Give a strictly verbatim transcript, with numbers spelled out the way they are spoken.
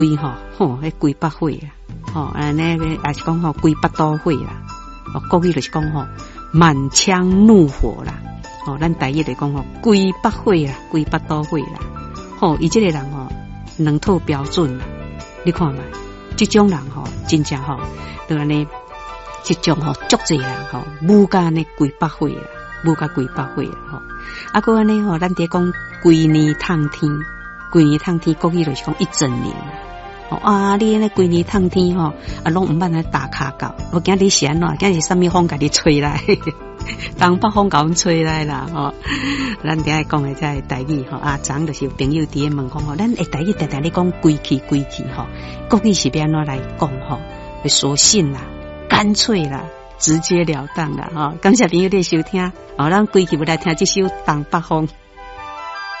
规吼，吼，迄规百岁啦，吼，安尼个也是讲吼规百多岁啦，哦，国语就是讲吼满腔怒火啦，吼，咱台语就讲吼规百岁啦，规百多岁啦，吼，伊这个人吼两套标准啦，你看嘛，这种人吼真正吼，就安尼，这种吼足济人吼，武甲安尼规百岁啦，武甲规百岁啦吼，啊，个安尼吼，咱伫讲规年烫天，规年烫天，国语就是讲一整年。啊！你那规年烫天吼，啊，拢唔捌来打卡搞。我今日是安怎？今日什么风甲你吹来？东北风甲阮吹来啦！吼，咱顶下讲的在台语吼，啊，昨就是有朋友伫咧问讲吼，咱诶台语常常咧讲规矩规矩吼，国语是要安怎来讲吼？索性啦，干脆啦，直截了当啦！吼，感谢朋友的收听，哦，咱规矩要来听这首《东北风》。